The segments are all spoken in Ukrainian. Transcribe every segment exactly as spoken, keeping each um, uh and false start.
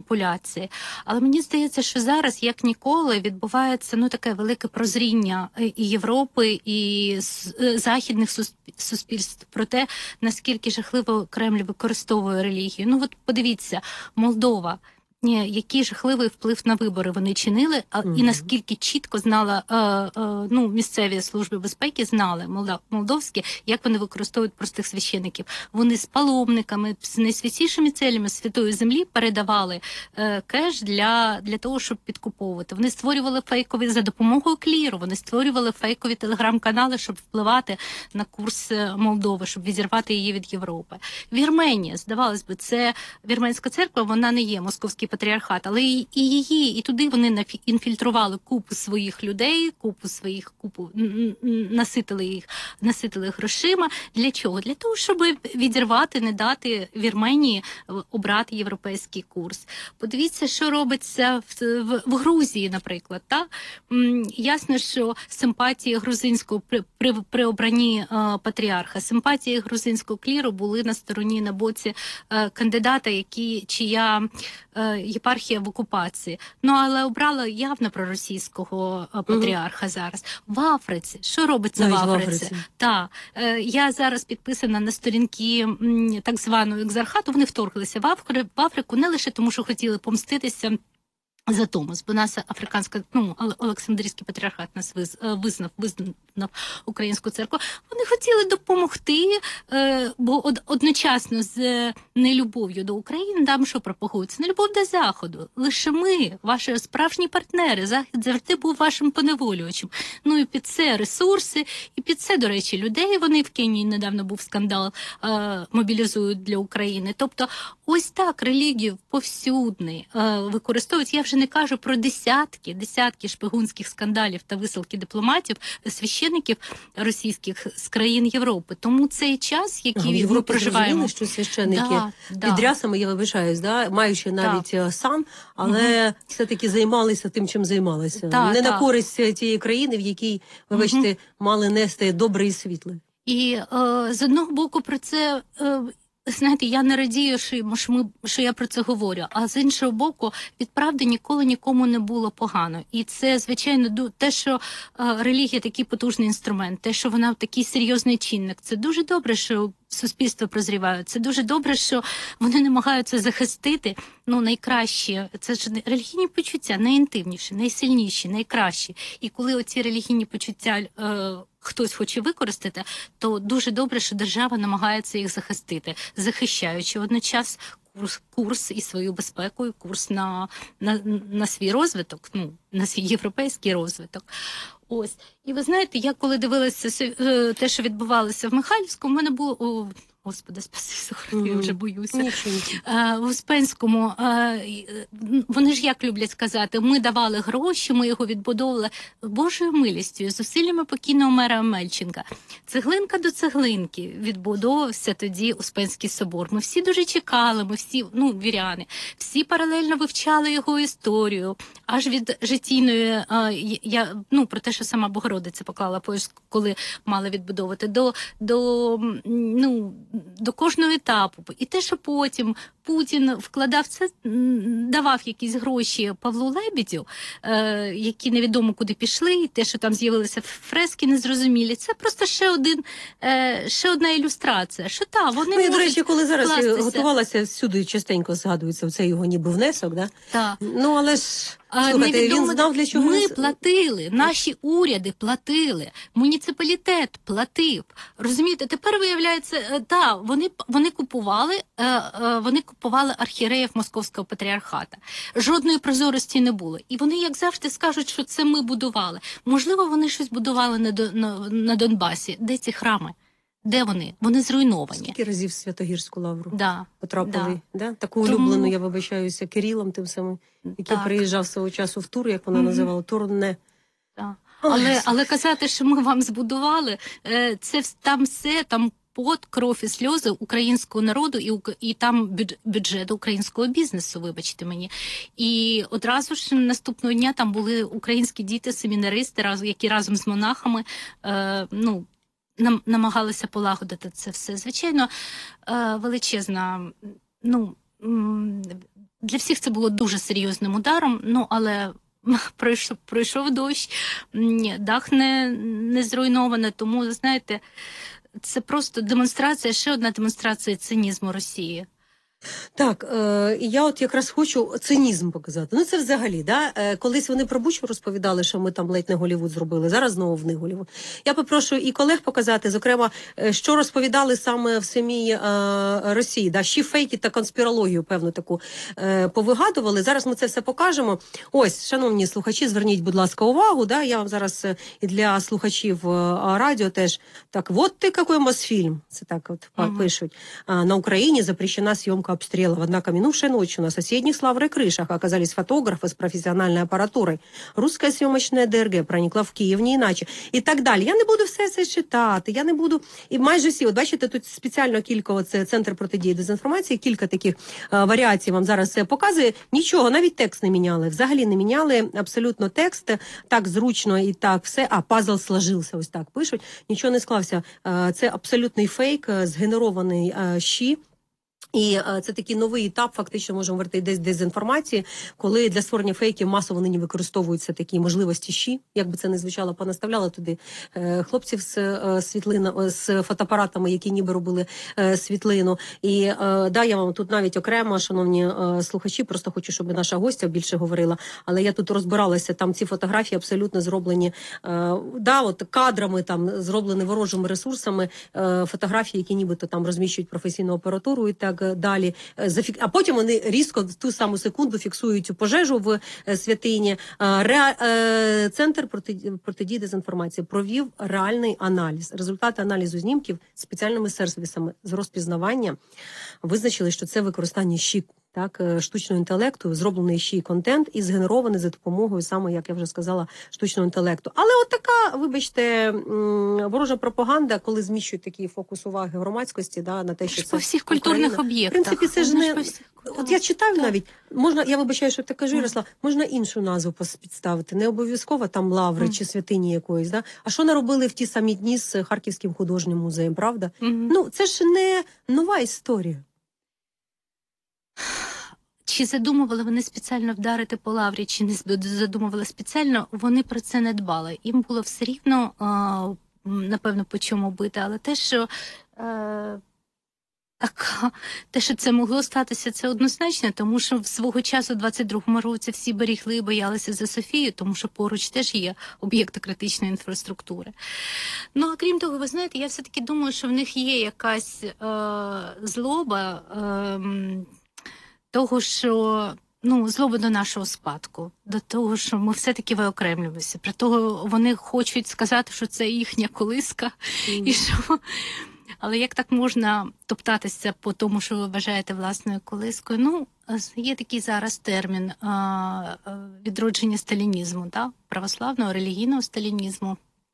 популяції. Але мені здається, що зараз, як ніколи, відбувається ну таке велике прозріння і Європи, і західних суспільств про те, наскільки жахливо Кремль використовує релігію. Ну от подивіться, Молдова. Який жахливий вплив на вибори вони чинили, а mm-hmm. і наскільки чітко знала е, е, ну, місцеві служби безпеки, знали молдав, молдовські, як вони використовують простих священиків. Вони з паломниками, з найсвятішими целями святої землі передавали е, кеш для, для того, щоб підкуповувати. Вони створювали фейкові, за допомогою кліру, вони створювали фейкові телеграм-канали, щоб впливати на курс Молдови, щоб відірвати її від Європи. Вірменія, здавалось би, це Вірменська церква, вона не є московський патріархат, але і, і її, і туди вони інфільтрували купу своїх людей, купу своїх, купу наситили їх, наситили грошима. Для чого? Для того, щоб відірвати, не дати Вірменії обрати європейський курс. Подивіться, що робиться в, в, в Грузії, наприклад. Та? Ясно, що симпатії грузинського при, при, при обранні е, патріарха, симпатії грузинського кліру були на стороні, на боці е, кандидата, які, чия е, єпархія в окупації. Ну, але обрала явно проросійського патріарха uh-huh. зараз. В Африці. Що робиться no, в Африці? Африці. Так. Я зараз підписана на сторінки так званого екзархату. Вони вторглися в Африку, в Африку не лише тому, що хотіли помститися за Томос, бо нас африканська, ну, Олександрійський патріархат нас визнав, визнав українську церкву. Вони хотіли допомогти, бо одночасно з нелюбов'ю до України, там що пропагується? Нелюбов до Заходу. Лише ми, ваші справжні партнери, Захід завжди був вашим поневолювачем. Ну і під це ресурси, і під це, до речі, людей, вони в Кенії, недавно був скандал, мобілізують для України. Тобто, ось так релігію повсюдний використовують. Я вже не кажу про десятки, десятки шпигунських скандалів та висилки дипломатів, священиків російських з країн Європи. Тому цей час, який ага, ми проживаємо... що священики да, під да. рясами, я вибачаюсь, да, маючи навіть да. сан, але угу. все-таки займалися тим, чим займалися. Да, не да. на користь тієї країни, в якій, вибачте, угу. мали нести добре і світле. І е, з одного боку про це... Е, Знаєте, я не радію, що, ми, що я про це говорю, а з іншого боку, від правди ніколи нікому не було погано. І це, звичайно, те, що е, релігія такий потужний інструмент, те, що вона такий серйозний чинник, це дуже добре, що суспільство прозріває. Це дуже добре, що вони намагаються захистити, ну, найкраще, це ж релігійні почуття, найінтимніші, найсильніші, найкращі. І коли оці релігійні почуття е, хтось хоче використати, то дуже добре, що держава намагається їх захистити, захищаючи водночас курс, курс і свою безпеку, і курс на, на, на свій розвиток, ну, на свій європейський розвиток. Ось. І ви знаєте, я коли дивилася те, що відбувалося в Михайлівському, в мене було... О, Господи, спаси, mm-hmm. я вже боюся. Mm-hmm. В Успенському, вони ж як люблять сказати, ми давали гроші, ми його відбудовували Божою милістю, зусиллями покійного мера Мельченка. Цеглинка до цеглинки відбудовувався тоді Успенський собор. Ми всі дуже чекали, ми всі, ну, віряни, всі паралельно вивчали його історію, аж від житійної, я, ну, про те, що сама Богородиця поклала пояс, коли мали відбудовувати, до, до, ну, до кожного етапу. І те, що потім Путін вкладав це, давав якісь гроші Павлу Лебедю, е, які невідомо куди пішли, і те, що там з'явилися фрески незрозумілі, це просто ще один, е, ще одна ілюстрація. Що та, вони ну, можуть до речі, коли зараз вкластися. Готувалася, всюди частенько згадується цей його ніби внесок, да? Так. Ну, але ж слухайте, він знав, для чого... Ми платили, наші уряди платили, муніципалітет платив. Розумієте, тепер виявляється, так, вони, вони купували, вони купували архієреїв Московського патріархата. Жодної прозорості не було. І вони, як завжди, скажуть, що це ми будували. Можливо, вони щось будували на, на, на Донбасі. Де ці храми? Де вони? Вони зруйновані. Скільки разів Святогірську лавру да, потрапили? Да. Да? Таку улюблену, Тому... я вибачаюся, Кирилом тим самим, який так. приїжджав свого часу в тур, як вона mm-hmm. називала, турне. Так. Але, але казати, що ми вам збудували, це там все, там пот, кров і сльози українського народу і, і там бюджет українського бізнесу, вибачте мені. І одразу ж наступного дня там були українські діти, семінаристи, які разом з монахами, е, ну, нам, намагалися полагодити це все. Звичайно, е, величезна, ну, для всіх це було дуже серйозним ударом, ну, але пройшов, пройшов дощ, дах не, не зруйновано, тому, знаєте, це просто демонстрація, ще одна демонстрація цинізму Росії. Так, е, я от якраз хочу цинізм показати. Ну це взагалі, да? Е, колись вони про Бучу розповідали, що ми там ледь не Голлівуд зробили, зараз знову в них Голлівуд. Я попрошу і колег показати, зокрема, е, що розповідали саме в самій е, Росії, да? Ще фейки та конспірологію, певно, таку е, повигадували. Зараз ми це все покажемо. Ось, шановні слухачі, зверніть, будь ласка, увагу, да? Я вам зараз і для слухачів е, радіо теж, так, вот ти який Мосфільм, це так от uh-huh. пишуть. А, на Україні запрещена съемка обстрелов. Однако минувшей ночью на соседних с Лаврой крышах оказались фотографы с профессиональной аппаратурой. Русская съемочная ДРГ проникла в Київ не іначе. І так далі. Я не буду все це читати, я не буду... І майже всі, от бачите, тут спеціально кілька, оце Центр протидії дезінформації, кілька таких е, варіацій вам зараз це показує. Нічого, навіть текст не міняли. Взагалі не міняли абсолютно текст. Так зручно і так все. А, пазл сложився, ось так пишуть. Нічого не склався. Е, це абсолютний фейк, е, згенерований е, щі. І е, це такий новий етап, фактично, можемо говорити, десь дезінформації, коли для створення фейків масово нині використовуються такі можливості щі, як би це не звучало, понаставляли туди е, хлопців з е, світлина, з фотоапаратами, які ніби робили е, світлину. І е, да, я вам тут навіть окремо, шановні е, слухачі, просто хочу, щоб наша гостя більше говорила, але я тут розбиралася, там ці фотографії абсолютно зроблені, е, да, от кадрами, там, зроблені ворожими ресурсами, е, фотографії, які нібито там розміщують професійну апаратуру і так далі, а потім вони різко в ту саму секунду фіксують пожежу в святині. Центр протидії дезінформації провів реальний аналіз. Результати аналізу знімків спеціальними сервісами з розпізнавання визначили, що це використання щі, так, штучного інтелекту, зроблений ще й контент і згенерований за допомогою саме, як я вже сказала, штучного інтелекту. Але от така, вибачте, ворожа пропаганда, коли зміщують такий фокус уваги громадськості, да, на те, що це по всіх культурних об'єктах. В принципі, це ж не... От я читаю так. навіть, можна, я вибачаю, що ти кажу, Ярослав, можна іншу назву підставити, не обов'язково там Лаври mm. чи святині якоїсь, да? А що наробили в ті самі дні з Харківським художнім музеєм, правда? Mm-hmm. Ну, це ж не нова історія. Чи задумували вони спеціально вдарити по Лаврі, чи не задумували спеціально, вони про це не дбали. Їм було все рівно, напевно, по чому бити, але те, що... Так, те, що це могло статися, це однозначно, тому що в свого часу, в двадцять другому році, всі берігли і боялися за Софію, тому що поруч теж є об'єкти критичної інфраструктури. Ну, а крім того, ви знаєте, я все-таки думаю, що в них є якась е, злоба е, того, що... Ну, злоба до нашого спадку, до того, що ми все-таки виокремлюємося. При того вони хочуть сказати, що це їхня колиска, mm. і що... Але як так можна топтатися по тому, що ви вважаєте власною колискою? Ну, є такий зараз термін а, відродження сталінізму, да? Православного, релігійного сталінізму.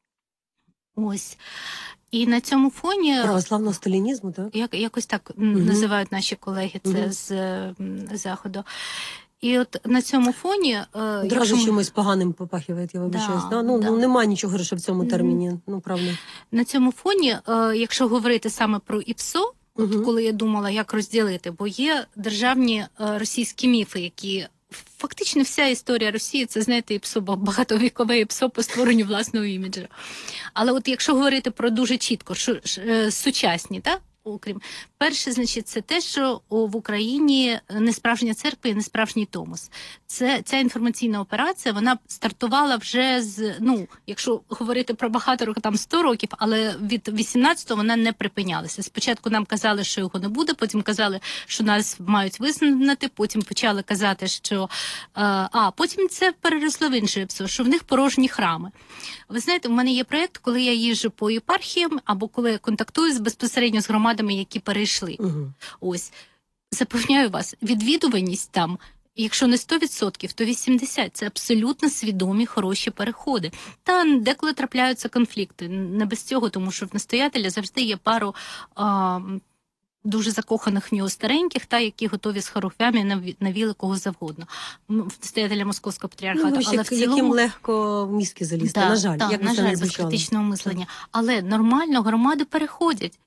Ось. І на цьому фоні... Православного сталінізму, так? Як, якось так угу. називають наші колеги це угу. з, з Заходу. І от на цьому фоні... Одразу якщо... чимось поганим попахиває, я вибачаюсь. Да, да? Ну, да. ну, нема нічого хорошого в цьому терміні, mm-hmm. ну, правда. На цьому фоні, якщо говорити саме про ІПСО, mm-hmm. от коли я думала, як розділити, бо є державні російські міфи, які... Фактично вся історія Росії, це, знаєте, ІПСО, багатовікове ІПСО по створенню власного іміджу. Але от якщо говорити про дуже чітко, що, сучасні, так? Окрім. Перше, значить, це те, що в Україні не справжня церква і не справжній Томос. Це, ця інформаційна операція, вона стартувала вже з, ну, якщо говорити про багато років, там сто років, але від вісімнадцятого вона не припинялася. Спочатку нам казали, що його не буде, потім казали, що нас мають визнати, потім почали казати, що... А, потім це переросло в інше ІПСО, що в них порожні храми. Ви знаєте, у мене є проєкт, коли я їжджу по єпархіям, або коли я контактую з, безпосередньо з громадами, які перейшли. Угу. Ось, запевняю вас, відвідуваність там, якщо не сто відсотків, то вісімдесят відсотків. Це абсолютно свідомі, хороші переходи. Та деколи трапляються конфлікти. Не без цього, тому що в настоятеля завжди є пару... А, дуже закоханих в нього стареньких, та які готові з хорохвями на, на віли кого завгодно. Настоятеля Московського патріархату. Ну, але в цілому... Яким легко в мізки залізти, да, на жаль. Да, як на жаль, без критичного мислення. Але нормально громади переходять.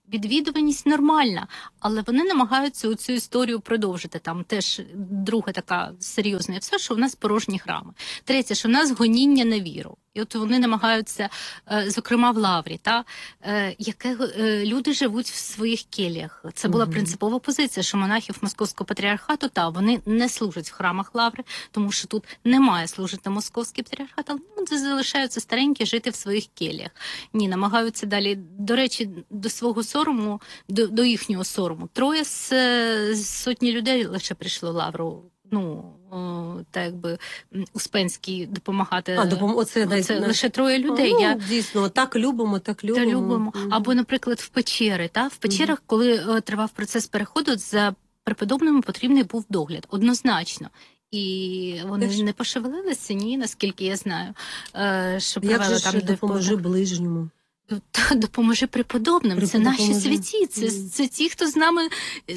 відвідуваність нормальна, але вони намагаються цю історію продовжити. Там теж друга така серйозна все, що в нас порожні храми. Третє, що в нас гоніння на віру. І от вони намагаються, зокрема в Лаврі, та, яке люди живуть в своїх келіях. Це була угу. принципова позиція, що монахів Московського патріархату, та, вони не служать в храмах Лаври, тому що тут немає служити Московський патріархат, але вони залишаються старенькі жити в своїх келіях. Ні, намагаються далі, до речі, до свого сорому, до, до їхнього сорому. Троє з, з сотні людей лише прийшло в Лавру. Ну, о, так якби Успенський допомагати. А, допом... Оце, Оце дай, лише троє людей. Ну, Я... Дійсно, так любимо, так любимо. Та любимо. Mm-hmm. Або, наприклад, в печери. Та? В печерах, mm-hmm. коли о, тривав процес переходу, за преподобними потрібний був догляд. Однозначно. І вони Теж... не пошевелилися, ні, наскільки я знаю. Е, що Як же там допоможи ближньому? Та допоможи преподобним, Преподобним. Це наші святі, це, mm. це ті, хто з нами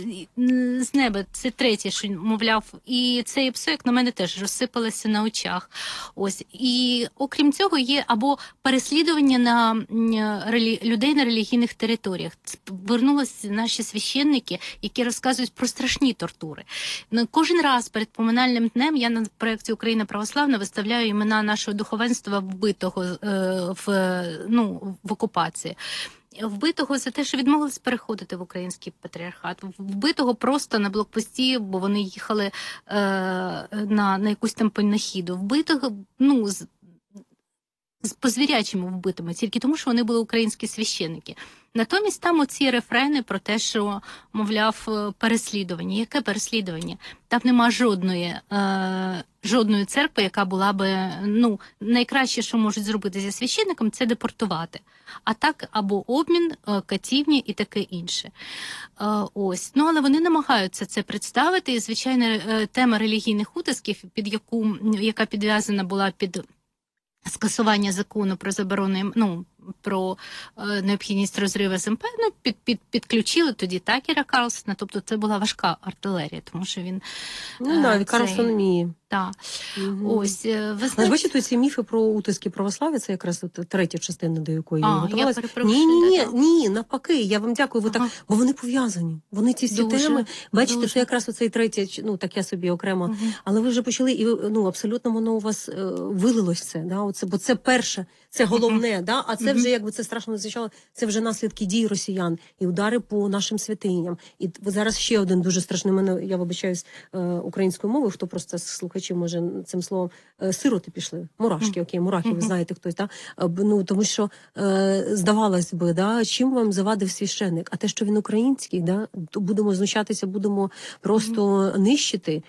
з неба, це третє, що мовляв, і це іпсо, як на мене, теж розсипалося на очах. Ось. І окрім цього є або переслідування на релі... людей на релігійних територіях. Вернулися наші священники, які розказують про страшні тортури. Кожен раз перед поминальним днем я на проєкті «Україна православна» виставляю імена нашого духовенства вбитого е, в, ну, в окупації. Вбитого за те, що відмовились переходити в український патріархат. Вбитого просто на блокпості, бо вони їхали е, на, на якусь там панахіду. Вбитого, ну, з, з по-звірячому вбитими, тільки тому, що вони були українські священники. Натомість там оці рефрени про те, що, мовляв, переслідування. Яке переслідування? Там нема жодної, е, жодної церкви, яка була би, ну, найкраще, що можуть зробити зі священником, це депортувати. А так, або обмін, е, катівні і таке інше. Е, ось. Ну, але вони намагаються це представити. І, звичайно, е, тема релігійних утисків, під яку, яка підв'язана була під скасування закону про заборону, ну, про е, необхідність розриву СМП, ну, під, під, підключили тоді Такера Карлсона, тобто це була важка артилерія, тому що він... Ну, е, навіть Карлсон вміє. Так. Угу. Ось, ви знаєте... Але бачите, ці міфи про утиски православ'я, це якраз от третя частина, до якої а, я готувалася. Ні, ні, ні, да, ні, навпаки, я вам дякую, ви ага. так, бо вони пов'язані. Вони ці всі дуже, теми, бачите, дуже. це якраз оцей третя, ну, так я собі окремо, угу. але ви вже почали, і, ну, абсолютно воно у вас е, вилилось це, да, оце, бо це перше, це головне, угу. да, а це угу. вже, якби це страшно не звучало, це вже наслідки дій росіян і удари по нашим святиням. І зараз ще один дуже страшний, мене, я вибачаюсь е, українською мовою, хто просто з слухачів може цим словом, сироти пішли, мурашки, окей, мурахи, ви знаєте хтось, так? Ну, тому що, е, здавалось би, да, чим вам завадив священник? А те, що він український, да, то будемо знущатися, будемо просто нищити.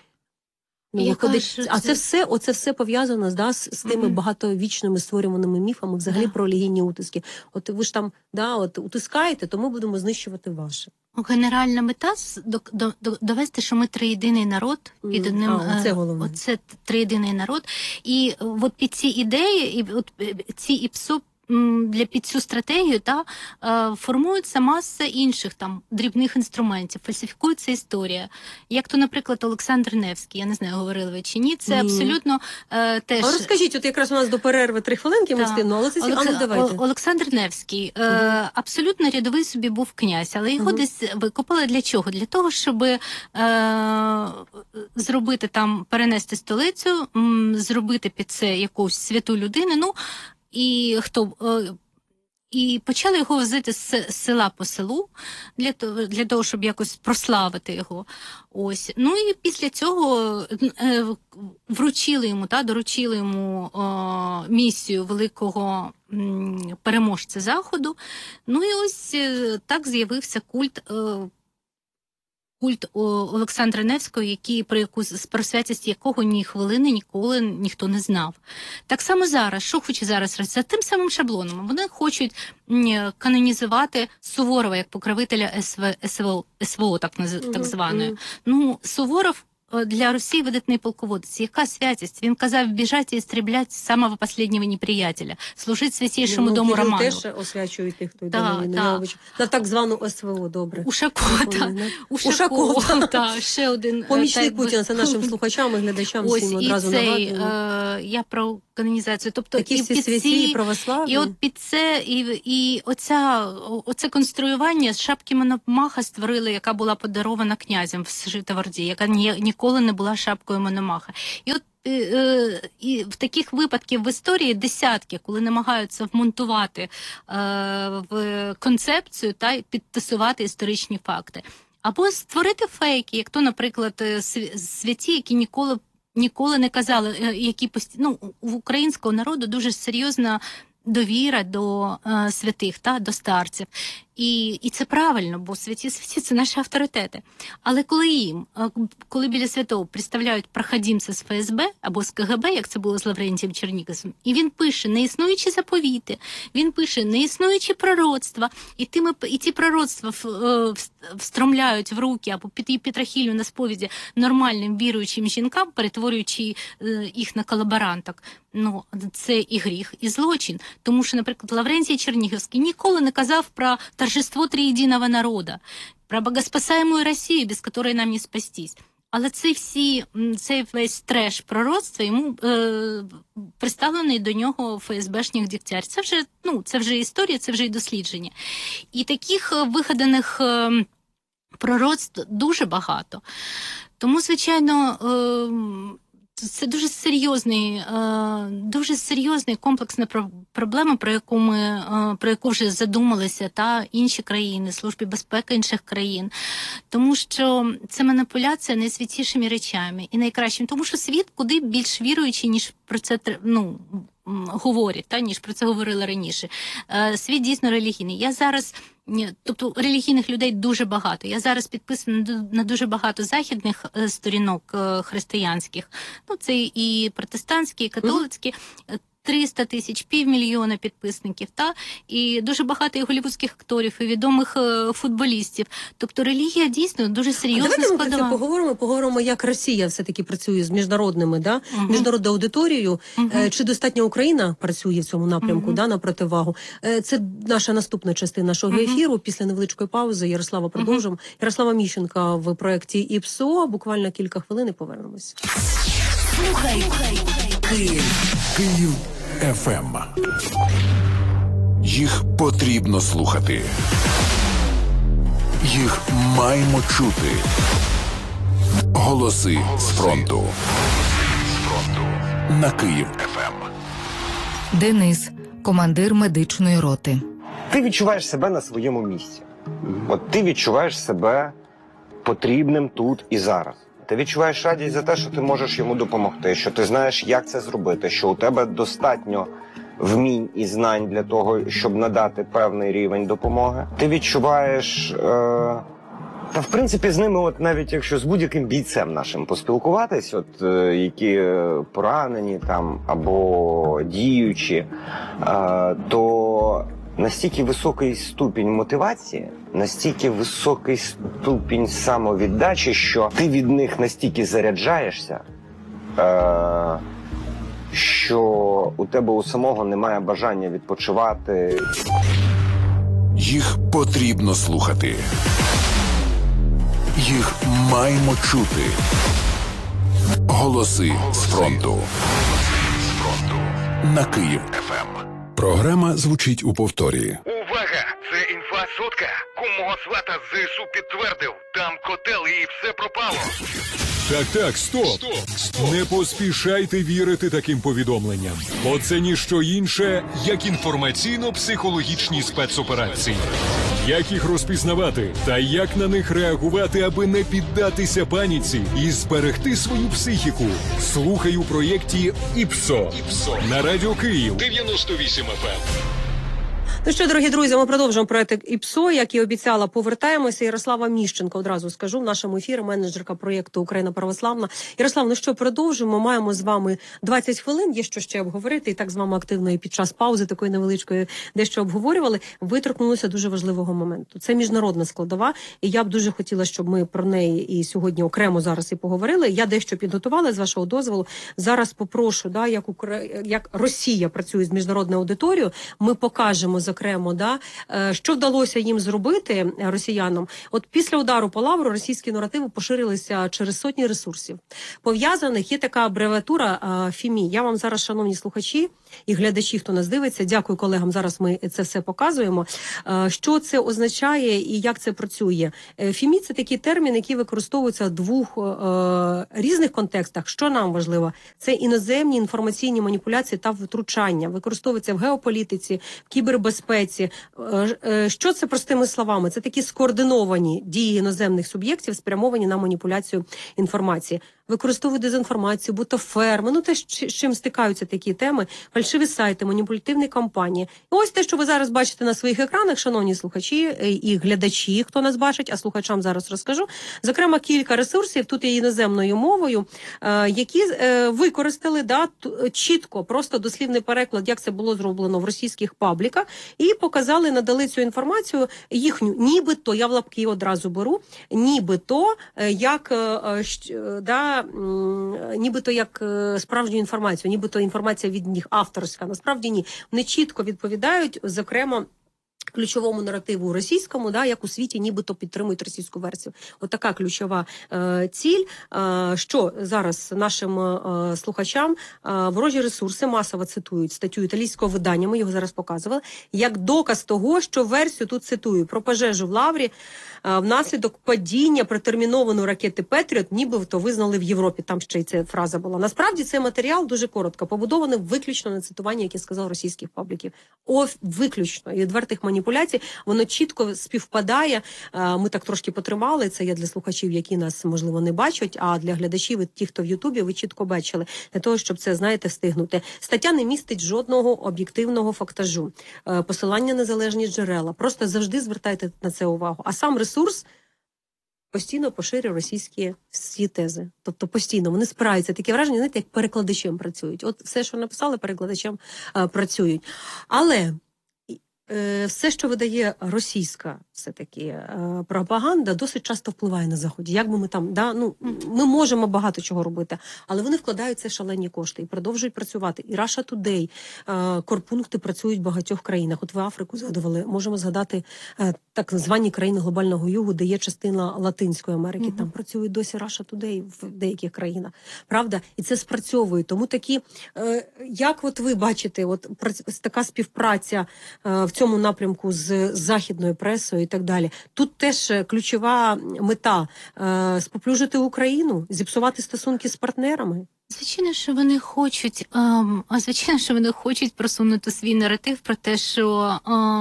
Ну, виходить, а це все, оце все пов'язано, да, з, з тими mm-hmm. багатовічними створюваними міфами взагалі yeah. про релігійні утиски. От ви ж там, да, от утискаєте, то ми будемо знищувати ваше. Генеральна мета до, до, довести, що ми триєдиний народ, під одним, а, це головне. Оце триєдиний народ. І от під ці ідеї, і от ці ІПСО для під цю стратегію та формується маса інших там дрібних інструментів, фальсифікується історія. Як то, наприклад, Олександр Невський, я не знаю, говорили ви чи ні, це ні. абсолютно е, теж... А розкажіть, от якраз у нас до перерви три хвилинки ми встигнемо, але це Олекс... а, ну, давайте. Олександр Невський е, угу. абсолютно рядовий собі був князь, але його угу. десь викопали для чого? Для того, щоб е, зробити там, перенести столицю, м, зробити під це якусь святу людину, ну, і хто і почали його возити з села по селу для того, для того, щоб якось прославити його. Ось. Ну і після цього вручили йому, та, доручили йому о, місію великого м, переможця Заходу. Ну і ось так з'явився культ о, культ Олександра Невського, який, про яку, про святість якого ні хвилини ніколи ніхто не знав. Так само зараз, що хоче зараз, за тим самим шаблоном, вони хочуть канонізувати Суворова як покровителя СВ, СВО, СВО так, так званої. Mm-hmm. Ну, Суворов е, для Росії видатний полководець. Яка святість? Він казав біжати і стріляти з самого останнього неприятеля, служити святійшому ну, дому Кирил Роману. теж освячує тих, хто йде Да, на війну. да. На так звану ес ве о, добре. Ушаков, так. Ушаков, так, ще один. Помічник так, Путіна, це нашим слухачам і глядачам ось, всім і одразу цей, нагадую. е, я про канонізацію. Тобто, Такі і всі під святі ці, і православні. і от під це, і, і оця, оце конструювання з шапки Мономаха створили, яка була подарована князем в Житомирі, яка ні, ніколи не була шапкою Мономаха. І от і в таких випадків в історії десятки, коли намагаються вмонтувати е, в концепцію та підтасувати історичні факти. Або створити фейки, як то, наприклад, святі, які ніколи, ніколи не казали, які постійно, ну, у українського народу дуже серйозна довіра до е, святих, та, до старців. І, і це правильно, бо святі святі – це наші авторитети. Але коли їм, коли біля святого представляють проходимця з еф ес бе або з ка ге бе, як це було з Лаврентієм Чернігівським, і він пише неіснуючі заповіти, він пише неіснуючі пророцтва, і, тими, і ті пророцтва встромляють в руки або під Петрохілю на сповіді нормальним віруючим жінкам, перетворюючи їх на колаборанток. Ну, це і гріх, і злочин. Тому що, наприклад, Лаврентій Чернігівський ніколи не казав про торжество триєдиного народа, про богоспасаєму Росію, без якої нам не спастись. Але це всі, цей весь треш пророцтва йому е, приставлений до нього еф ес бешних дігтяр. Це вже, ну, це вже історія, це вже і дослідження. І таких вигаданих е, пророцтв дуже багато. Тому, звичайно, е, це дуже серйозний, дуже серйозний комплексна проблема, про яку ми, про яку вже задумалися та інші країни, служби безпеки інших країн. Тому що це маніпуляція найсвятішими речами і найкращим. Тому що світ куди більш віруючий, ніж про це, ну, говорять, та, ніж про це говорили раніше. Світ дійсно релігійний. Я зараз, тобто релігійних людей дуже багато. Я зараз підписана на дуже багато західних сторінок християнських. Ну, це і протестантські, і католицькі. триста тисяч, півмільйона підписників, та? І дуже багато і голівудських акторів, і відомих е, футболістів. Тобто релігія дійсно дуже серйозна складова. Давайте ми про це поговоримо, поговоримо, як Росія все-таки працює з міжнародними, да? uh-huh. міжнародною аудиторією. Uh-huh. Е, чи достатньо Україна працює в цьому напрямку, uh-huh. да, на противагу? Е, це наша наступна частина нашого uh-huh. ефіру. Після невеличкої паузи Ярослава продовжимо. Uh-huh. Ярослава Міщенка в проєкті ІПСО. Буквально кілька хвилин і повернемось. Слухай, Київ. Київ еф ем. Їх потрібно слухати. Їх маємо чути. Голоси з фронту. На Київ еф ем. Денис, командир медичної роти. Ти відчуваєш себе на своєму місці. От ти відчуваєш себе потрібним тут і зараз. Ти відчуваєш радість за те, що ти можеш йому допомогти, що ти знаєш, як це зробити, що у тебе достатньо вмінь і знань для того, щоб надати певний рівень допомоги. Ти відчуваєш, е... та в принципі з ними, от навіть якщо з будь-яким бійцем нашим поспілкуватись, от е... які поранені там або діючі, е... то настільки високий ступінь мотивації, настільки високий ступінь самовіддачі, що ти від них настільки заряджаєшся, е- що у тебе у самого немає бажання відпочивати. Їх потрібно слухати. Їх маємо чути. Голоси з фронту. На Київ еф ем. Програма звучить у повторі. Увага! Це інфа сотка. Кум мого свата з ЗСУ підтвердив. Там котел і все пропало. Так, так, стоп. Стоп, стоп. Не поспішайте вірити таким повідомленням. Бо це ніщо інше, як інформаційно-психологічні спецоперації. Як їх розпізнавати та як на них реагувати, аби не піддатися паніці і зберегти свою психіку. Слухай у проєкті ІПСО. ІПСО. На Радіо Київ дев'яносто вісім еф ем. Ну що, дорогі друзі, ми продовжуємо проект ІПСО, як і обіцяла, повертаємося. Ярослава Міщенко, одразу скажу, в нашому ефірі, менеджерка проєкту «Україна православна». Ярослав, ну що, продовжуємо, маємо з вами двадцять хвилин, є що ще обговорити, і так з вами активно і під час паузи такої невеличкої дещо обговорювали. Ви торкнулися дуже важливого моменту. Це міжнародна складова, і я б дуже хотіла, щоб ми про неї і сьогодні окремо зараз і поговорили. Я дещо підготувала, з вашого дозволу. Зараз попрошу, да, як, Укра... як Росія працює з міжнародною аудиторією, ми покажемо, зокрема, да, що вдалося їм зробити, росіянам. От після удару по Лавру російські наративи поширилися через сотні ресурсів. Пов'язаних є така абревіатура ФІМІ. Я вам зараз, шановні слухачі і глядачі, хто нас дивиться, дякую колегам, зараз ми це все показуємо. Що це означає і як це працює? ФІМІ – це такий термін, який використовується в двох різних контекстах. Що нам важливо? Це іноземні інформаційні маніпуляції та втручання. Використовується в геополітиці, в кібербезпеці. Що це простими словами? Це такі скоординовані дії іноземних суб'єктів, спрямовані на маніпуляцію інформації. Використовують дезінформацію, бутаферми, ну те, з чим стикаються такі теми, фальшиві сайти, маніпулятивні кампанії. І ось те, що ви зараз бачите на своїх екранах, шановні слухачі і глядачі, хто нас бачить, а слухачам зараз розкажу. Зокрема, кілька ресурсів, тут є іноземною мовою, які використали да, чітко, просто дослівний переклад, як це було зроблено в російських пабліках, і показали, надали цю інформацію їхню, нібито, я в лапки одразу беру, нібито, як, да, нібито як справжню інформацію, нібито інформація від них авторська. Насправді ні. Вони чітко відповідають, зокрема, ключовому наративу російському, да, як у світі нібито підтримують російську версію. От така ключова е, ціль, е, що зараз нашим е, слухачам е, ворожі ресурси масово цитують статтю італійського видання, ми його зараз показували, як доказ того, що версію тут цитую, про пожежу в Лаврі е, внаслідок падіння протермінованої ракети Петріот, нібито визнали в Європі, там ще й ця фраза була. Насправді цей матеріал дуже коротко, побудований виключно на цитуванні, яке сказав російських пабліків. О, виключно, і відвертих маніпуляцій. Воно чітко співпадає. Ми так трошки потримали. Це є для слухачів, які нас, можливо, не бачать, а для глядачів, і ті, хто в Ютубі, ви чітко бачили. Для того, щоб це, знаєте, встигнути. Стаття не містить жодного об'єктивного фактажу. Посилання на залежні джерела. Просто завжди звертайте на це увагу. А сам ресурс постійно поширює російські всі тези. Тобто постійно вони спираються. Таке враження, знаєте, як перекладачем працюють. От все, що написали, перекладачем а, працюють. Але все, що видає російська все-таки пропаганда, досить часто впливає на Заході. Як би ми там, да, ну, ми можемо багато чого робити, але вони вкладають це шалені кошти і продовжують працювати. І Russia Today, корпункти працюють в багатьох країнах. От ви Африку згадували, можемо згадати так звані країни глобального югу, де є частина Латинської Америки. Mm-hmm. Там працюють досі Russia Today в деяких країнах. Правда? І це спрацьовує. Тому такі, як от ви бачите, от така співпраця в цьому напрямку з західною пресою і так далі. Тут теж ключова мета е, споплюжити Україну, зіпсувати стосунки з партнерами. Звичайно, що вони хочуть, ем, а звичайно, що вони хочуть просунути свій наратив про те, що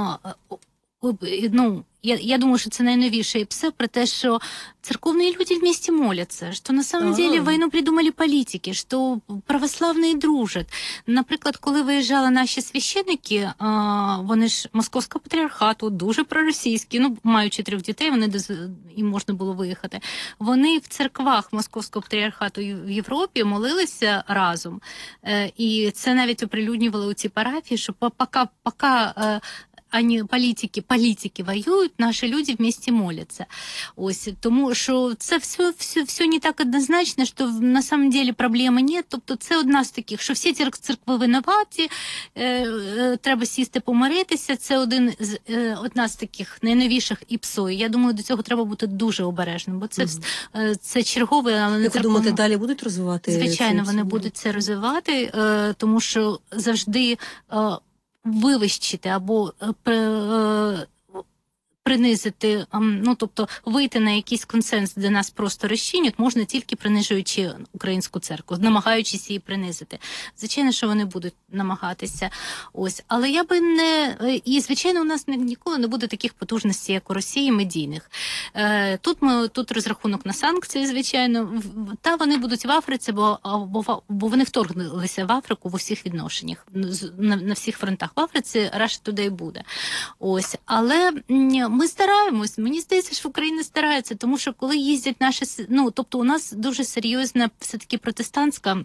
е, ну, Я, я думаю, что это наиновейшее ИПСО про то, что церковные люди вместе молятся, что на самом А-а-а. деле войну придумали политики, что православные дружать. Наприклад, коли виїжджали наші священники, вони ж Московського патріархату, дуже проросійські, ну, маючи трьох дітей, вони їм можна було виїхати. Вони в церквах Московського патріархату в Європі молилися разом. І це навіть оприлюднювали у ці парафії, що поки, поки они політики, політики воюють, наші люди вместе моляться. Ось, тому що це все, все, все не так однозначно, що на самом деле проблеми нет. Тобто це одна з таких, що всі церкви винуваті, е, е, треба сісти помиритися. Це один з, е, одна з таких найновіших ІПСО. Я думаю, до цього треба бути дуже обережним, бо це, mm-hmm. е, це чергове, але не Як ви думаєте, далі будуть розвивати? Звичайно, це, вони це, будуть це розвивати, е, тому що завжди е, вивищити або принизити, ем, ну тобто вийти на якийсь консенсус, де нас просто розчинять, можна тільки принижуючи українську церкву, намагаючись її принизити. Звичайно, що вони будуть намагатися. Ось, але я би не і звичайно, у нас ніколи не буде таких потужностей, як у Росії, медійних. Е, Тут ми тут розрахунок на санкції, звичайно, та вони будуть в Африці, бо бо, бо вони вторглися в Африку в усіх відношеннях, на, на всіх фронтах. В Африці Russia Today буде. Ось, але ми стараємось. Мені здається, що Україна старається, тому що коли їздять наші, ну тобто у нас дуже серйозна все-таки протестантська.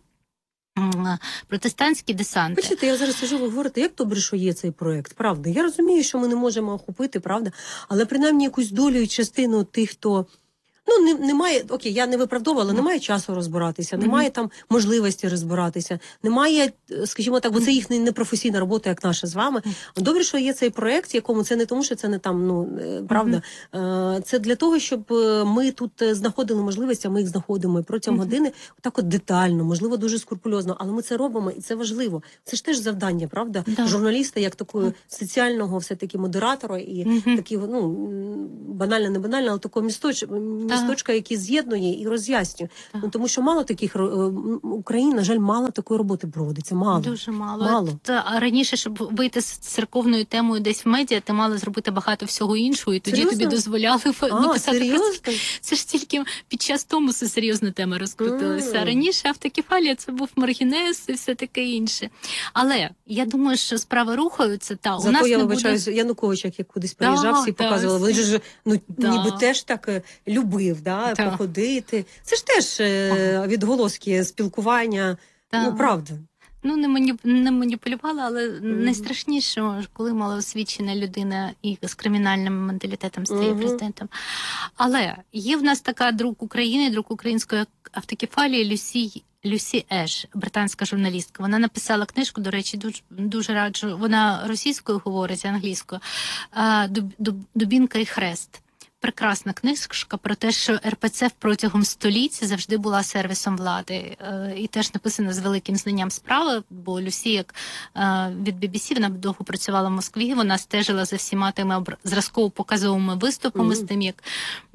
Протестантські десанти. Бачите, я зараз сижу, ви говорите, як добре, що є цей проект, правда. Я розумію, що ми не можемо охопити, правда, але принаймні якусь долю і частину тих, хто ну, не, немає, окей, я не виправдовувала, немає часу розбиратися, немає там можливості розбиратися, немає, скажімо так, бо це їхня непрофесійна робота, як наша з вами. Добре, що є цей проект, якому це не тому, що це не там, ну, правда, це для того, щоб ми тут знаходили можливості, а ми їх знаходимо і протягом години, так от детально, можливо, дуже скрупульозно, але ми це робимо, і це важливо. Це ж теж завдання, правда? Да. Журналіста, як такого соціального все-таки модератора і такого, ну, банально, не банально, але такого місточ... місточка, який з'єднує і роз'яснює. Ну, тому що мало таких, Україна, на жаль, мало такої роботи проводиться. Мало. Дуже мало. мало. Та, а раніше, щоб вийти з церковною темою десь в медіа, ти мала зробити багато всього іншого, і тоді Серйозно? тобі дозволяли А, написати про серйозно? це. Це ж тільки під час Томосу серйозна тема розкрутилася. Mm. А раніше автокефалія це був маргінез і все таке інше. Але я думаю, що справи рухаються. Та, у Зато нас я не вибачаюсь, буде... Янукович, як кудись приїжджав, Да, всі да, показували. Він всі. же ж, ну, Да. ніби теж так е, любив, да, Да. походити. Це ж теж е, відголоски спілкування. Да. Ну, правда. Ну, не, маніп... не маніпулювала, але mm-hmm. найстрашніше, коли малоосвічена людина і з кримінальним менталітетом стає mm-hmm. президентом. Але є в нас така друг України, друг української автокефалії Люсі, Люсі Еш, британська журналістка. Вона написала книжку, до речі, дуже, дуже раджу. Вона російською говорить, англійською. «Дубінка і хрест». Прекрасна книжка про те, що ер пе це протягом століть завжди була сервісом влади. І теж написана з великим знанням справи, бо Люсі, як від бі бі сі, вона довго працювала в Москві, вона стежила за всіма тими зразково-показовими виступами, mm-hmm. з тим, як...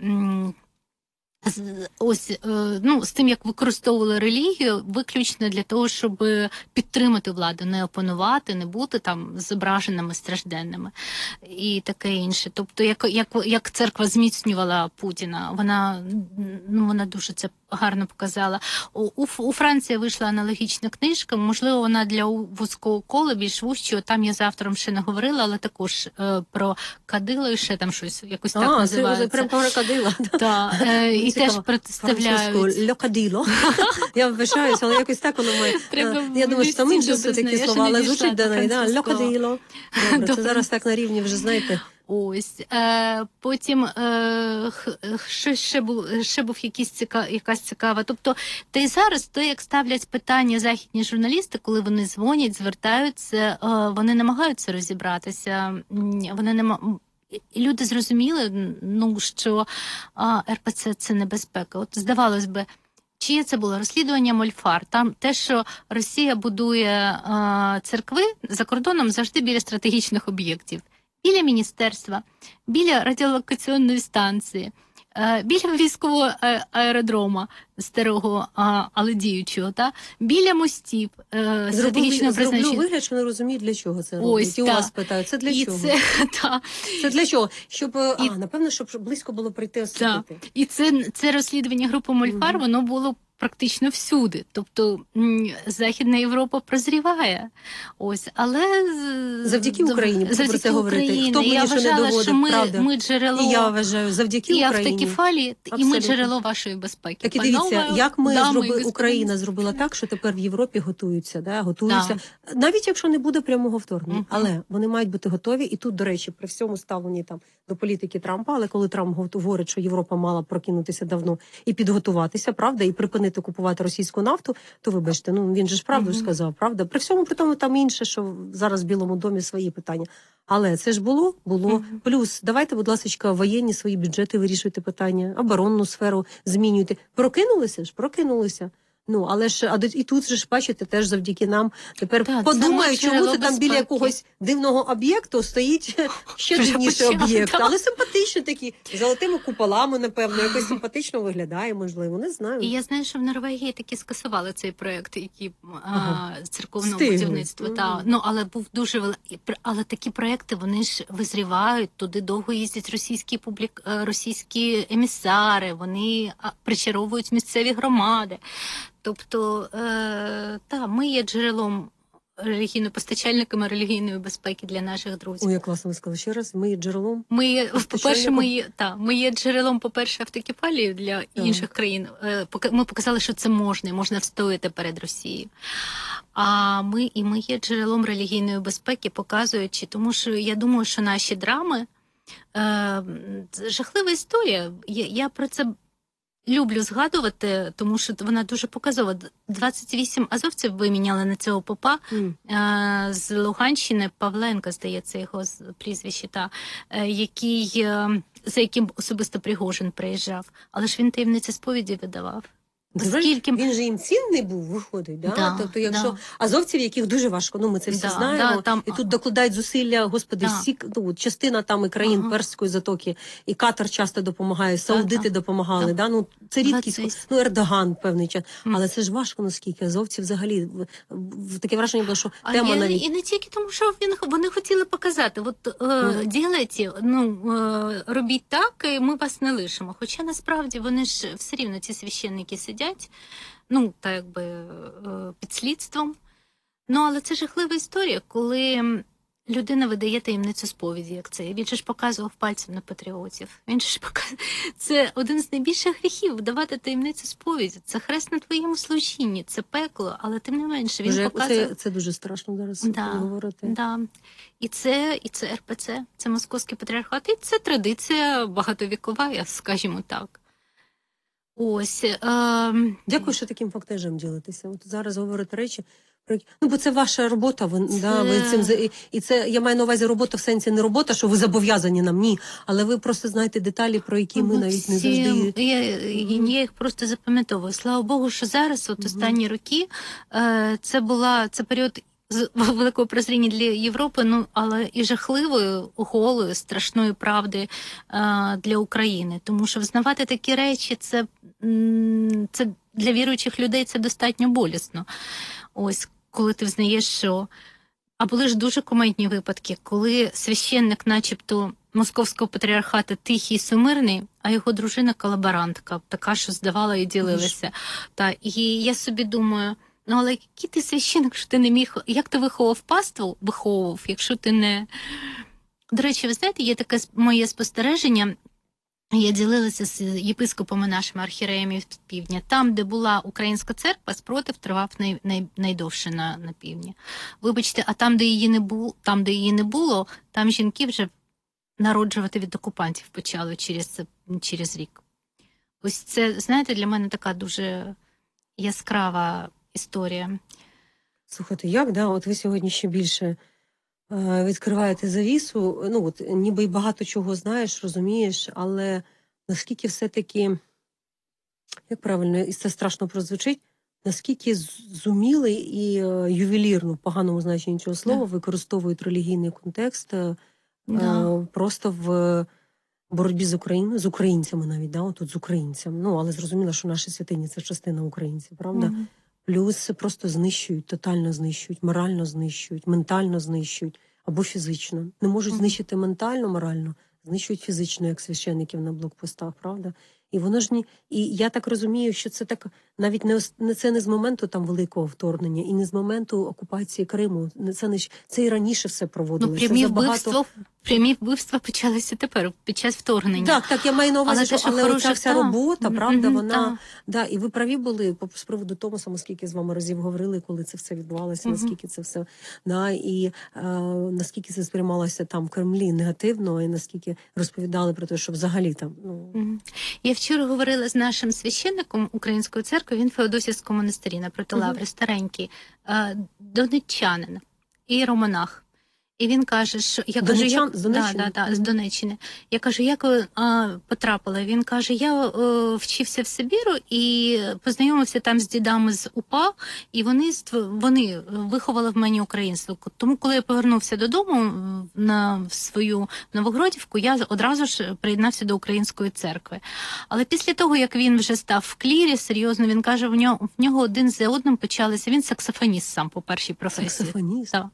Ось, ну, з тим, як використовували релігію, виключно для того, щоб підтримати владу, не опонувати, не бути там зображеними, стражденними і таке інше. Тобто, як, як, як церква зміцнювала Путіна, вона, ну, вона дуже це гарно показала. У, у, у Франції вийшла аналогічна книжка, можливо, вона для вузького кола, більш вузького, там я з автором ще не говорила, але також е, про кадило і ще там щось, якось так а, називається. А, це прям про кадило. Так, е, і теж представляють. Льокадило. Я вважаюся, але якось так воно має. Треба Я думаю, що там інші добре все такі знає, я слова, ще не але дійшла звучить до до неї. Да, французького. льокадило. Добре, це Добре. зараз так на рівні вже, знаєте. Ось. Е, потім е, ще, ще, був, ще був якийсь ціка, якась цікава. Тобто, та й зараз, то, як ставлять питання західні журналісти, коли вони дзвонять, звертаються, е, вони намагаються розібратися. Вони не І люди зрозуміли, ну, що а, ер пе це – це небезпека. От, здавалось би, чиє це було розслідування Мольфар? Там те, що Росія будує а, церкви за кордоном завжди біля стратегічних об'єктів. Біля міністерства, біля радіолокаційної станції, біля військового аеродрома старого, але діючого, та? Біля мостів стратегічного призначення. Зроблю вигляд, що не розумію, для чого це робить. І у вас питають, це для і чого? Це, та. Це для чого? Щоб, І... а, напевно, щоб близько було прийти освітити. І це, це розслідування групи Мольфар, mm-hmm. воно було практично всюди. Тобто Західна Європа прозріває. Ось, але завдяки Україні, завдяки про це говорити. Хто б я мені що не доводив, що ми, правда. ми джерело. І я вважаю, завдяки і Україні. І автокефалії, і ми джерело вашої безпеки. Так і дивіться, Панове, як ми дами, зроби, Україна зробила так, що тепер в Європі готуються, да, готуються. Да. Навіть якщо не буде прямого вторгнення. Uh-huh. Але вони мають бути готові. І тут, до речі, при всьому ставленні там до політики Трампа, але коли Трамп говорить, що Європа мала прокинутися давно і підготуватися, правда, і припинити купувати російську нафту, то вибачте, ну він же ж правду uh-huh. сказав, правда? При всьому при тому там інше, що зараз в Білому домі свої питання. Але це ж було, було. Uh-huh. Плюс, давайте, будь ласка, воєнні свої бюджети вирішуйте питання, оборонну сферу змінюйте. Прокинулися ж, прокинулися. Ну, але ж, а до- і тут же ж, бачите, теж завдяки нам тепер Так, подумають, це чому джерело це там біля безпеки. якогось дивного об'єкту стоїть ще Вже дивніший почали, об'єкт. так. Але симпатичні такі, з золотими куполами, напевно, якось симпатично виглядає, можливо, не знаю. І я знаю, що в Норвегії таки скасували цей проект, який Ага. а, церковного Встигли. будівництва. Та. Мгм. Ну, але був дуже великий. Але такі проекти, вони ж визрівають, туди довго їздять російські публік... е, російські емісари, вони а, причаровують місцеві громади. Тобто, е, та, ми є джерелом релігійно постачальниками релігійної безпеки для наших друзів. Ой, як класно ви сказали. Ще раз, ми є джерелом. Ми є, по-перше, Постачальником? ми є, та, ми є джерелом, по-перше, автокефалії для інших країн. Е, пока- Ми показали, що це можна, і можна встояти перед Росією. А ми, і ми є джерелом релігійної безпеки, показуючи, тому що я думаю, що наші драми е, це жахлива історія. Я, я про це люблю згадувати, тому що вона дуже показова. двадцять вісім азовців виміняли на цього попа. М. Е, з Луганщини, Павленко, здається, його з- прізвище, та, е, який, е, за яким особисто Пригожин приїжджав. Але ж він таємниці сповіді видавав. Знаєш, Скільки... Він же їм цінний був, виходить, да? Да, Тобто, якщо да. азовців, яких дуже важко, ну ми це всі Да, знаємо, да, там- і тут докладають зусилля, господи, Да. всі, ну, от частина там і країн Ага. Перської затоки, і Катар часто допомагає, саудити да. допомагали, Да. да? Ну це рідкість, Двадцять. ну Ердоган певний час, Мгм. але це ж важко наскільки, азовці взагалі, в- в- таке враження було, що А тема я, навіть... і не тільки тому, що він, вони хотіли показати, от е, Мгм. ділайте, ну, е, робіть так, і ми вас не лишимо. Хоча насправді вони ж все рівно, ці священники сидять, ну, так якби е, під слідством. Ну, але це жахлива історія, коли людина видає таємницю сповіді, як це. Він же ж показував пальцем на патріотів. Він же ж показував. Це один з найбільших гріхів – давати таємницю сповіді. Це хрест на твоєму служінні, це пекло, але тим не менше він Вже, показує. це, це дуже страшно зараз Да, говорити. Да. І це, і це ер пе це, це Московський патріархат, і це традиція багатовікова, я скажімо так. Ось. Е, Дякую, що таким фактежем ділитеся. От зараз говорите речі, про які- ну бо це ваша робота. Ви, Це- да, ви цим за- і- і це я маю на увазі робота в сенсі не робота, що ви зобов'язані нам, ні. Але ви просто знаєте деталі, про які ми ну, навіть не всі- завжди. Я, я їх просто запам'ятовую. Слава Богу, що зараз, от останні роки, е, це була це період з великого прозріння для Європи, ну але і жахливої, голої, страшної правди е, для України. Тому що взнавати такі речі, це, м, це для віруючих людей це достатньо болісно. Ось коли ти взнаєш, що. А були ж дуже кумедні випадки, коли священник, начебто московського патріархату, тихий і сумирний, а його дружина колаборантка, така, що здавала і ділилася. Та, і я собі думаю, ну але який ти священник, що ти не міг, як ти виховав паству, виховував, якщо ти не... До речі, ви знаєте, є таке моє спостереження, я ділилася з єпископами нашими архієреями з півдня. Там, де була українська церква, спротив тривав най, най, найдовше на, на півдні. Вибачте, а там, де її не було, там, де її не було, там жінки вже народжувати від окупантів почали через, через рік. Ось це, знаєте, для мене така дуже яскрава історія. Слухайте, як, да, от ви сьогодні ще більше е, відкриваєте завісу, ну от ніби й багато чого знаєш, розумієш, але наскільки все-таки, як правильно, і це страшно прозвучить, наскільки з- зуміли і е, ювелірно, в поганому значенні цього слова, Да. використовують релігійний контекст е, Да. е, просто в боротьбі з Україною, з українцями навіть, да, отут з українцями. Ну, але зрозуміло, що наші святині – це частина українців, правда? Мгм. Плюс просто знищують, тотально знищують, морально знищують, ментально знищують або фізично. Не можуть Мгм. знищити ментально, морально, знищують фізично, як священників на блокпостах, правда? І воно ж ні. І я так розумію, що це так навіть не, ос- не це не з моменту там великого вторгнення, і не з моменту окупації Криму. Не це не ж- це і раніше все Ну, проводилося. прямі Це забагато- вбивства, прямі вбивства почалися тепер, під час вторгнення. Так, так, я маю на увазі, Але що те, що але хороше, оця вся та. робота, Мгм, правда, мгм, вона та. да, і ви праві були по з приводу Томаса, ми скільки з вами разів говорили, коли це все відбувалося, Мгм. наскільки це все да, і е, наскільки це сприймалося там в Кремлі негативно, і наскільки розповідали про те, що взагалі там ну Мгм. Я вчора говорила з нашим священником Української церкви, він в Феодосівському монастирі напроти Мгм. Лаври, старенький, е, донеччанин, іеромонах. І він каже, що я кажу, Донеччан? як З да, Донеччини? да, да, з Донеччини. Я кажу, як ви а, потрапили? Він каже, я е, вчився в Сибіру і познайомився там з дідами з УПА, і вони ств- вони виховали в мені українство. Тому, коли я повернувся додому на в свою Новогродівку, я одразу ж приєднався до української церкви. Але після того, як він вже став в клірі, серйозно, він каже, в нього в нього один за одним почалися. Він саксофоніст сам по першій професії. Саксофоніст. Так.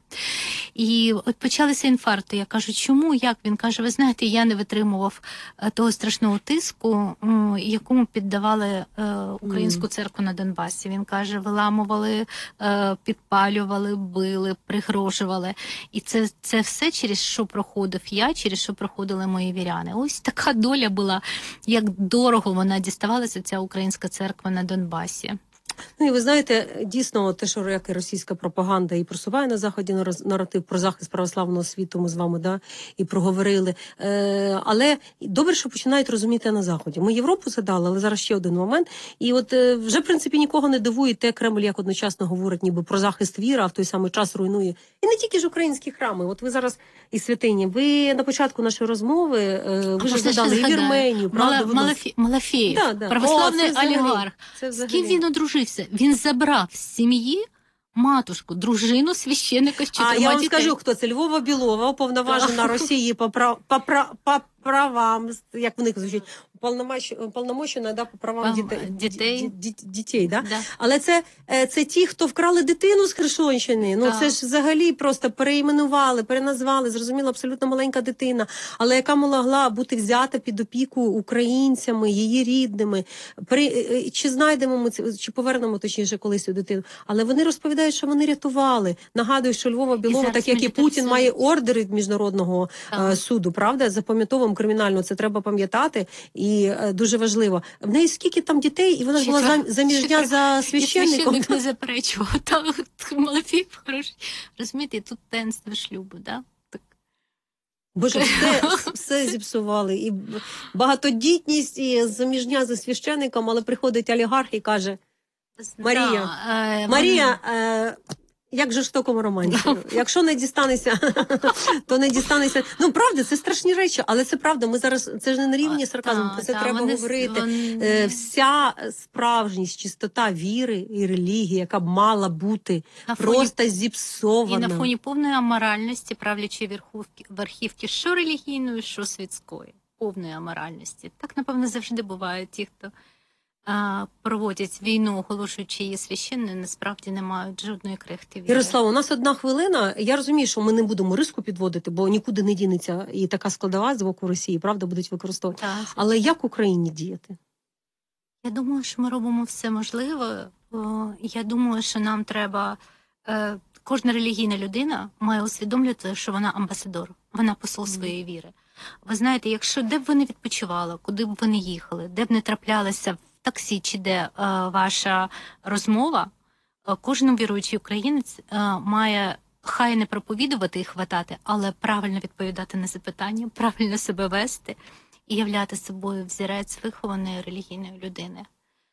І от почалися інфаркти. Я кажу, чому, як? Він каже, ви знаєте, я не витримував е, того страшного тиску, м, якому піддавали е, українську церкву на Донбасі. Він каже, виламували, е, підпалювали, били, пригрожували. І це, це все, через що проходив я, через що проходили мої віряни. Ось така доля була, як дорого вона діставалася, ця українська церква на Донбасі. Ну і ви знаєте, дійсно, те, що як і російська пропаганда і просуває на Заході нароз- наратив про захист православного світу, ми з вами да, і проговорили. Е, але добре, що починають розуміти на Заході. Ми Європу згадали, але зараз ще один момент. І от е, вже, в принципі, нікого не дивує те, Кремль як одночасно говорить ніби про захист віри, а в той самий час руйнує. І не тільки ж українські храми. От ви зараз і святині. Ви на початку нашої розмови, е, ви ж Можна згадали ще і згадаю. Вірменію, правда? Мала, ви Малафі, Малафєєв, Да, да. православний О, це взагалі, олігарх. це З взагалі. ким він одружився? Він забрав з сім'ї матушку, дружину священника з А чотирма я вам дітей. скажу, хто це Львова Білова, уповноважена Росії по, прав, по, прав, по правам, як в них звучить, уповномощена, уповномощена да, по правам Вам, дітей. дітей. ді- ді- дітей да? Да. Але це, е, це ті, хто вкрали дитину з Херсонщини. Ну Так. це ж взагалі просто переіменували, переназвали, зрозуміло, абсолютно маленька дитина, але яка могла бути взята під опіку українцями, її рідними. При, е, чи знайдемо ми це, чи повернемо точніше колись цю дитину. Але вони розповідають, що вони рятували. Нагадую, що Львова Білова, зараз так як і Путін, мілітаризують. має ордер від міжнародного Так. е, суду, правда? Запам'ятовуємо кримінально, це треба пам'ятати. І е, дуже важливо. В неї скільки там дітей, і вона ж була Четвер- зам- заміжня четвер- за І священником. священник не заперечував. Та, от, Малафєєв хороший. Розумієте, і тут таїнство шлюбу, да? Так. Боже, все, все зіпсували. І багатодітність, і заміжня за священником, але приходить олігарх і каже: Марія, Да, е, Марія, е, як жорстокому романі. Якщо не дістанеться, то не дістанеться. Ну, правда, це страшні речі, але це правда. Ми зараз, це ж не на рівні сарказму, Та, про це та, треба вони- говорити. вони- Е, Вся справжність, чистота віри і релігії, яка б мала бути На фоні- просто І зіпсована. на фоні повної аморальності правлячої верхівки, верхівки, що релігійної, що світської. Повної аморальності. Так, напевно, завжди буває. Ті, хто а, проводять війну, оголошуючи її священною, насправді не мають жодної крихти віри. Ярослава, у нас одна хвилина. Я розумію, що ми не будемо риску підводити, бо нікуди не дінеться і така складова з боку Росії, правда, будуть використовувати. Так. Але як Україні діяти? Я думаю, що ми робимо все можливе. О, Я думаю, що нам треба. Е, Кожна релігійна людина має усвідомлювати, що вона амбасадор, вона посол своєї віри. Ви знаєте, якщо де б ви не відпочивали, куди б ви не їхали, де б не траплялися в таксі чи де е, ваша розмова, е, кожен віруючий українець е, має хай не проповідувати і хватати, але правильно відповідати на запитання, правильно себе вести і являти собою взірець вихованої релігійної людини.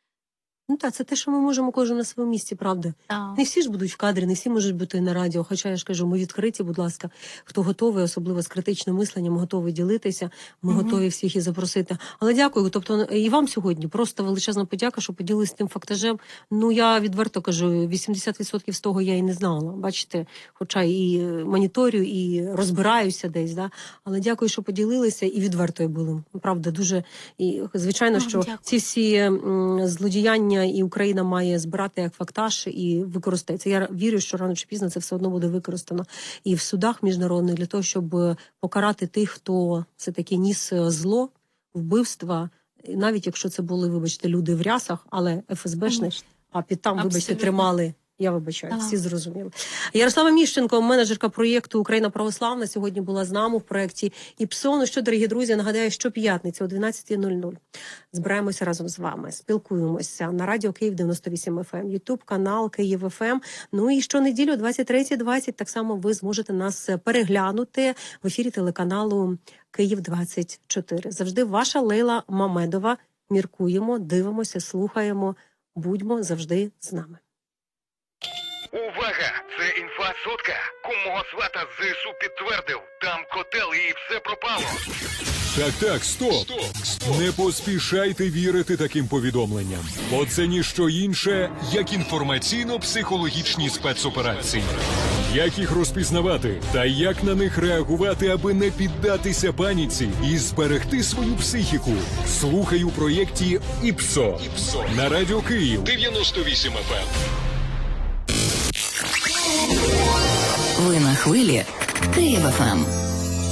Ну так, це те, що ми можемо кожен на своєму місці, правда. Так. Не всі ж будуть в кадрі, не всі можуть бути на радіо. Хоча я ж кажу, ми відкриті, будь ласка, хто готовий, особливо з критичним мисленням, готовий ділитися, ми Мгм. готові всіх і запросити. Але дякую. Тобто і вам сьогодні просто величезна подяка, що поділилися тим фактажем. Ну я відверто кажу, вісімдесят відсотків з того я і не знала. Бачите, хоча і моніторю, і розбираюся десь, да. Але дякую, що поділилися і відвертою були. Правда, дуже і звичайно, Вам що дякую. ці всі м, злодіяння і Україна має збирати як фактаж і використати. Це я вірю, що рано чи пізно це все одно буде використано і в судах міжнародних для того, щоб покарати тих, хто все таки ніс зло, вбивства, і навіть якщо це були, вибачте, люди в рясах, але еф ес бешні, а під там, вибачте, Абсолютно. тримали. Я вибачаю, Так. всі зрозуміли. Ярослава Міщенко, менеджерка проєкту Україна православна, сьогодні була з нами в проєкті ІПСО. Ну що, дорогі друзі, нагадаю, що п'ятниці о дванадцята нуль нуль збираємося разом з вами, спілкуємося на радіо Київ дев'яносто вісім еф ем, Ютуб канал Київ еф ем. Ну і щонеділю о двадцять третя двадцять так само ви зможете нас переглянути в ефірі телеканалу Київ двадцять чотири. Завжди ваша Лейла Мамедова. Міркуємо, дивимося, слухаємо. Будьмо завжди з нами. Увага! Це інфа сотка. Кум мого свата з ЗСУ підтвердив. Там котел і все пропало. Так, так, стоп. стоп, стоп. Не поспішайте вірити таким повідомленням, бо це ніщо інше, як інформаційно-психологічні спецоперації. Як їх розпізнавати та як на них реагувати, аби не піддатися паніці і зберегти свою психіку? Слухай у проєкті «ІПСО» на Радіо Київ дев'яносто вісім еф ем. Ви на хвилі Київ еф ем.